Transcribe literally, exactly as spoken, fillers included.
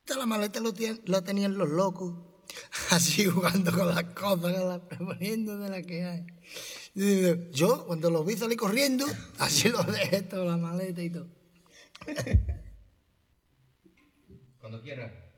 La maleta lo, tien, lo tenían los locos, así jugando con las cosas, poniendo de la que hay. Yo, cuando lo vi salir corriendo, así lo dejé toda la maleta y todo. Cuando quieras.